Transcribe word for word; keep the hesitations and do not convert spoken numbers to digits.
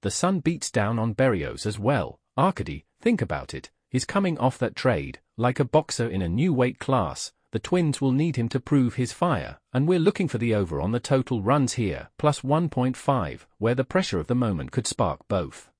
the sun beats down on Berrios as well. Arkady, think about it, he's coming off that trade, like a boxer in a new weight class. The Twins will need him to prove his fire, and we're looking for the over on the total runs here, plus one point five, where the pressure of the moment could spark both.